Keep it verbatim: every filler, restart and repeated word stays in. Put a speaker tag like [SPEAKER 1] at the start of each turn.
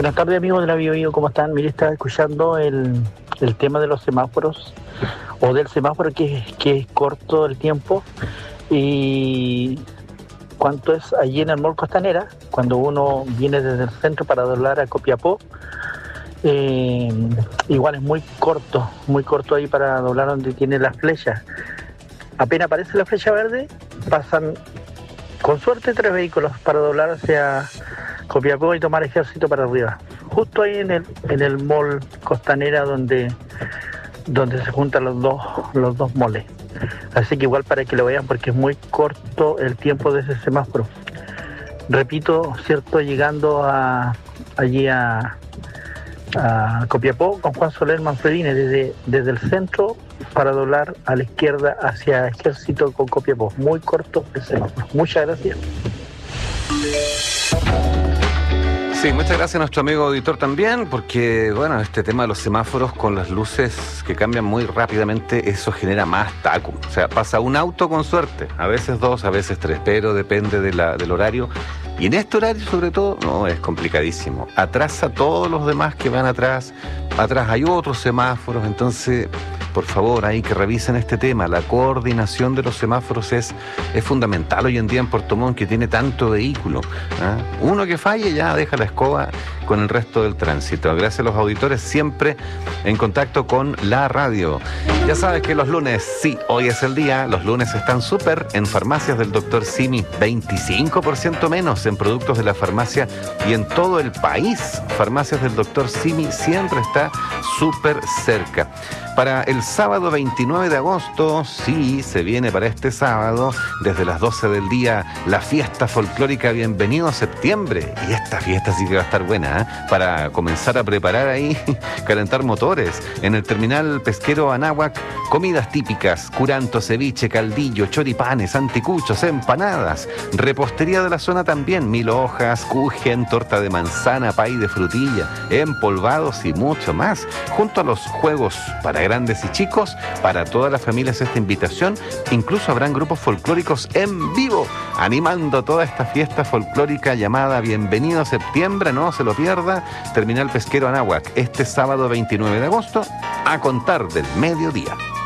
[SPEAKER 1] Buenas tardes, amigos de la Bio Bio, ¿cómo están? Mire, estaba escuchando el, el tema de los semáforos, o del semáforo que, que es corto el tiempo, y cuánto es allí en el Mall Costanera, cuando uno viene desde el centro para doblar a Copiapó, eh, igual es muy corto, muy corto ahí para doblar donde tiene las flechas. Apenas aparece la flecha verde, pasan con suerte tres vehículos para doblar hacia Copiapó y tomar Ejército para arriba. Justo ahí en el en el mall Costanera donde donde se juntan los dos los dos moles. Así que igual para que lo vean, porque es muy corto el tiempo de ese semáforo. Repito, cierto, llegando a allí a, a Copiapó con Juan Soler Manfredini desde, desde el centro para doblar a la izquierda hacia Ejército con Copiapó. Muy corto el semáforo. Muchas gracias.
[SPEAKER 2] Sí, muchas gracias a nuestro amigo auditor también, porque, bueno, este tema de los semáforos con las luces que cambian muy rápidamente, eso genera más taco. O sea, pasa un auto con suerte, a veces dos, a veces tres, pero depende de la, del horario. Y en este horario, sobre todo, no, es complicadísimo. Atrasa a todos los demás que van atrás. Atrás hay otros semáforos, entonces, por favor, hay que revisen este tema. La coordinación de los semáforos es, es fundamental hoy en día en Puerto Montt, que tiene tanto vehículo. ¿eh? Uno que falle ya deja la escoba con el resto del tránsito. Gracias a los auditores, siempre en contacto con la radio. Ya sabes que los lunes, sí, hoy es el día. Los lunes están súper en farmacias del doctor Simi. veinticinco por ciento menos en productos de la farmacia y en todo el país. Farmacias del doctor Simi siempre está súper cerca. Para el sábado veintinueve de agosto, sí, se viene para este sábado, desde las doce del día, la fiesta folclórica Bienvenido a Septiembre. Y esta fiesta sí que va a estar buena, ¿eh? Para comenzar a preparar ahí, calentar motores. En el terminal pesquero Anáhuac, comidas típicas, curanto, ceviche, caldillo, choripanes, anticuchos, empanadas. Repostería de la zona también, mil hojas, kuchen, torta de manzana, pay de frutilla, empolvados y mucho más. Junto a los juegos para grandes y chicos, para todas las familias esta invitación. Incluso habrán grupos folclóricos en vivo, animando toda esta fiesta folclórica llamada Bienvenido a Septiembre. No se lo pierda. Terminal Pesquero Anáhuac, este sábado veintinueve de agosto, a contar del mediodía.